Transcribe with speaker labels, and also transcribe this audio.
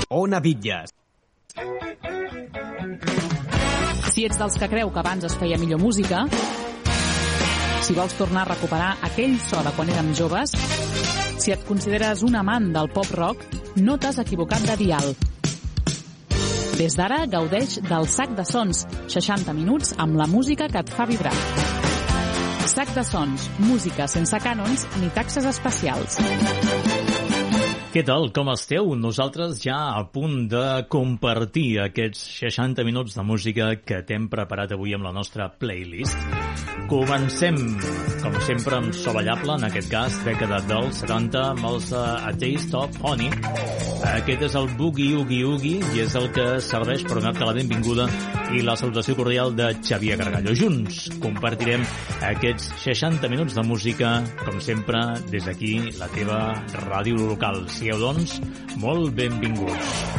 Speaker 1: Ona Bitlles.
Speaker 2: Si ets dels que creu que abans es feia millor música, si vols tornar a recuperar aquell so de quan érem joves, si et consideres un amant del pop-rock, no t'has equivocat de dial. Des d'ara gaudeix del Sac de Sons, 60 minuts amb la música que et fa vibrar. Sac de Sons, música sense cànons ni taxes especials.
Speaker 3: Què tal, com esteu? Nosaltres ja a punt de compartir aquests 60 minuts de música que t'hem preparat avui amb la nostra playlist. Comencem, com sempre, amb So Ballable, en aquest cas, dècada dels 70, amb els A Taste of Honey. Aquest és el Boogie Oogie Oogie i és el que serveix per donar-te la benvinguda i la salutació cordial de Xavier Gargallo. Junts compartirem aquests 60 minuts de música, com sempre, des d'aquí, la teva ràdio local. Sigueu, doncs, molt benvinguts.